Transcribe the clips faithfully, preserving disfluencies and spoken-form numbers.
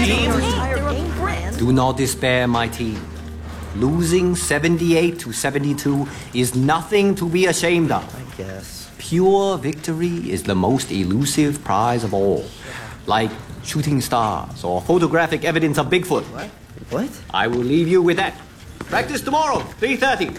Pete, do not despair, my team. Losing seventy-eight to seventy-two is nothing to be ashamed of. I guess. Pure victory is the most elusive prize of all. Like shooting stars or photographic evidence of Bigfoot. What? What? I will leave you with that. Practice tomorrow, three thirty.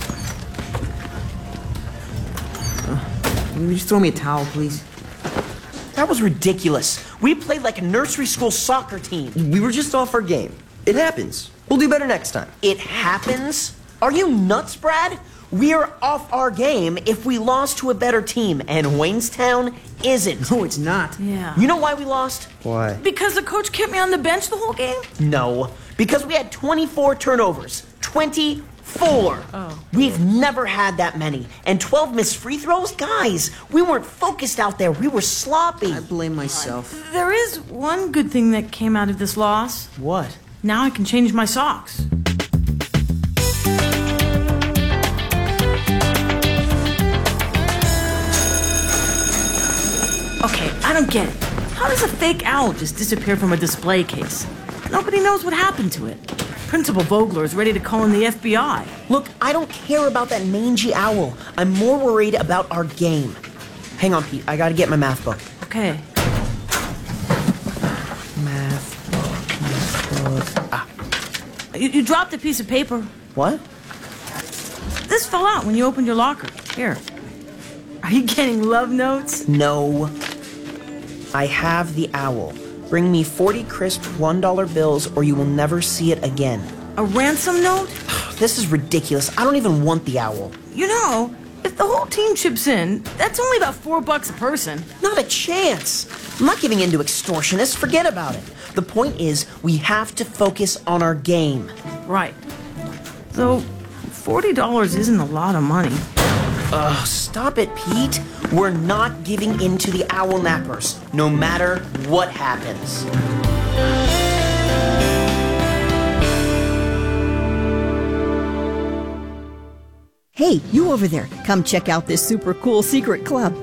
Can you just throw me a towel, please? That was ridiculous. We played like a nursery school soccer team. We were just off our game. It happens. We'll do better next time. It happens? Are you nuts, Brad? We're off our game if we lost to a better team, and Waynestown isn't. No, it's not. Yeah. You know why we lost? Why? Because the coach kept me on the bench the whole game? No, because we had twenty-four turnovers. twenty-four. Oh. We've never had that many. And twelve missed free throws? Guys, we weren't focused out there. We were sloppy. I blame myself. There is one good thing that came out of this loss. What? Now I can change my socks. Okay, I don't get it. How does a fake owl just disappear from a display case? Nobody knows what happened to it. Principal Vogler is ready to call in the F B I. Look, I don't care about that mangy owl. I'm more worried about our game. Hang on, Pete. I gotta get my math book. Okay. Math book, math book. Ah. You, you dropped a piece of paper. What? This fell out when you opened your locker. Here. Are you getting love notes? No. I have the owl. Bring me forty crisp one dollar bills or you will never see it again. A ransom note? This is ridiculous. I don't even want the owl. You know, if the whole team chips in, that's only about four bucks a person. Not a chance. I'm not giving in to extortionists. Forget about it. The point is, we have to focus on our game. Right. Though, forty dollars isn't a lot of money. Ugh, stop it, Pete. We're not giving in to the owl nappers, no matter what happens. Hey, you over there, come check out this super cool secret club.